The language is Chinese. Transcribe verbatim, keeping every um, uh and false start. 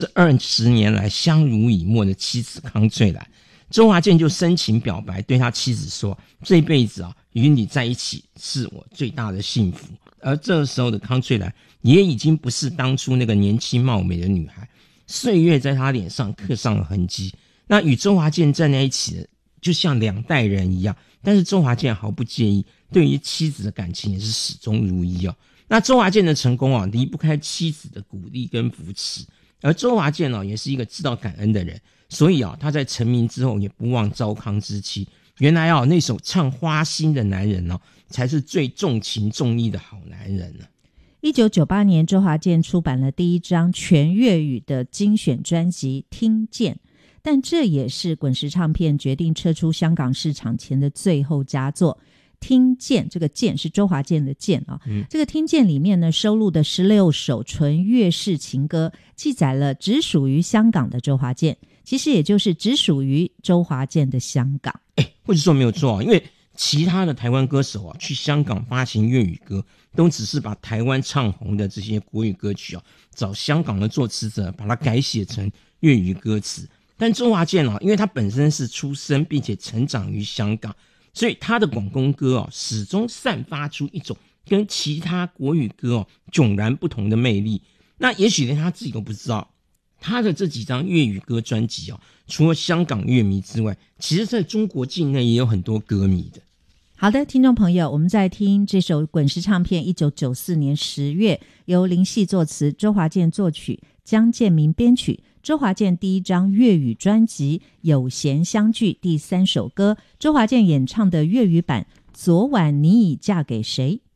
这二十年来相濡以沫的妻子康翠兰，周华健就深情表白，对他妻子说：“这辈子啊，与你在一起是我最大的幸福。”而这时候的康翠兰也已经不是当初那个年轻貌美的女孩，岁月在她脸上刻上了痕迹。那与周华健站在一起的，就像两代人一样。但是周华健毫不介意，对于妻子的感情也是始终如一哦。那周华健的成功啊，离不开妻子的鼓励跟扶持。而周华健啊，也是一个知道感恩的人，所以啊，他在成名之后也不忘糟糠之妻。原来啊，那首唱花心的男人哦、啊，才是最重情重义的好男人呢、啊。 一九九八年，周华健出版了第一张全粤语的精选专辑《听见》，但这也是滚石唱片决定撤出香港市场前的最后佳作。听见，这个见是周华健的健啊、嗯，这个听见里面呢收录的十六首纯粤式情歌，记载了只属于香港的周华健，其实也就是只属于周华健的香港。 哎，或者说没有错啊，因为其他的台湾歌手啊去香港发行粤语歌，都只是把台湾唱红的这些国语歌曲啊，找香港的作词者把它改写成粤语歌词。但周华健啊，因为他本身是出生并且成长于香港，所以他的广东歌哦，始终散发出一种跟其他国语歌哦迥然不同的魅力。那也许连他自己都不知道，他的这几张粤语歌专辑哦，除了香港乐迷之外，其实在中国境内也有很多歌迷的。 好的，听众朋友，我们在听这首滚石唱片一九九四年十月由林夕作词，周华健作曲，江建民编曲，周华健第一张粤语专辑《有弦相聚》第三首歌，周华健演唱的粤语版《昨晚你已嫁给谁》。